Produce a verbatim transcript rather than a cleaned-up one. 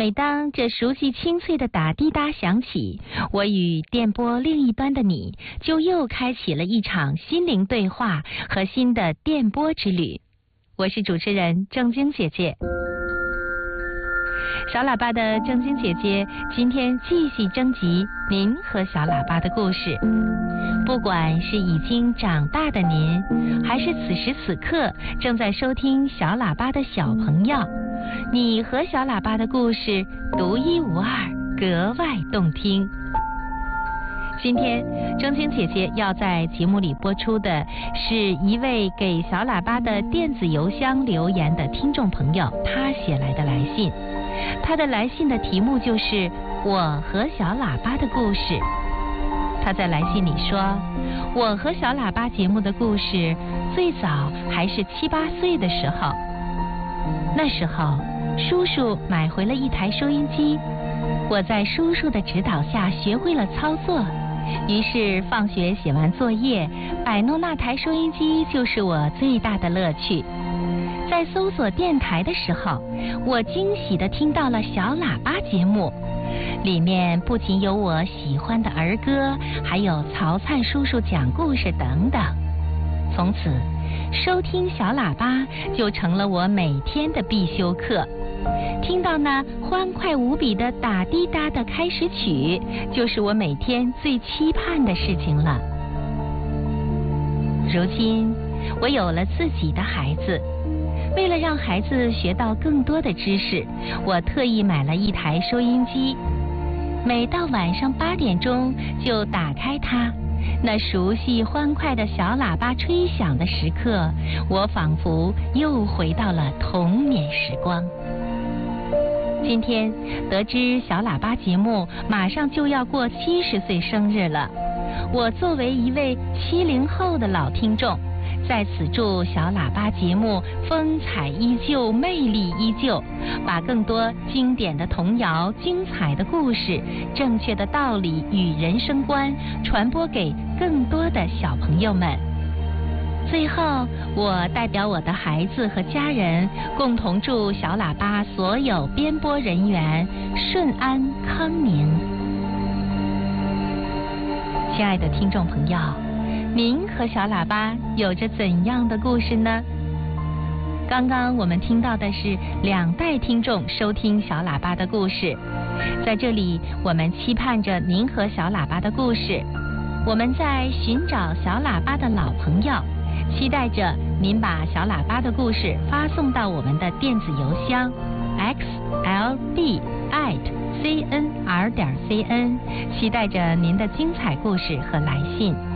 每当这熟悉清脆的打滴答响起，我与电波另一端的你就又开启了一场心灵对话和新的电波之旅。我是主持人正晶姐姐。小喇叭的正晶姐姐今天继续征集您和小喇叭的故事，不管是已经长大的您，还是此时此刻正在收听小喇叭的小朋友，你和小喇叭的故事独一无二，格外动听。今天正晶姐姐要在节目里播出的是一位给小喇叭的电子邮箱留言的听众朋友他写来的来信。他的来信的题目就是我和小喇叭的故事。他在来信里说，我和小喇叭节目的故事最早还是七八岁的时候，那时候叔叔买回了一台收音机，我在叔叔的指导下学会了操作，于是放学写完作业，摆弄那台收音机就是我最大的乐趣。在搜索电台的时候，我惊喜地听到了小喇叭节目，里面不仅有我喜欢的儿歌，还有曹灿叔叔讲故事等等。从此收听小喇叭就成了我每天的必修课，听到那欢快无比的打滴答的开始曲，就是我每天最期盼的事情了。如今我有了自己的孩子，为了让孩子学到更多的知识，我特意买了一台收音机，每到晚上八点钟就打开它，那熟悉欢快的小喇叭吹响的时刻，我仿佛又回到了童年时光。今天得知小喇叭节目马上就要过七十岁生日了，我作为一位七零后的老听众，在此祝小喇叭节目风采依旧，魅力依旧，把更多经典的童谣、精彩的故事、正确的道理与人生观传播给更多的小朋友们。最后，我代表我的孩子和家人，共同祝小喇叭所有编播人员顺安康宁。亲爱的听众朋友，您和小喇叭有着怎样的故事呢？刚刚我们听到的是两代听众收听小喇叭的故事，在这里我们期盼着您和小喇叭的故事，我们在寻找小喇叭的老朋友，期待着您把小喇叭的故事发送到我们的电子邮箱 x l b at c n r 点 c n， 期待着您的精彩故事和来信。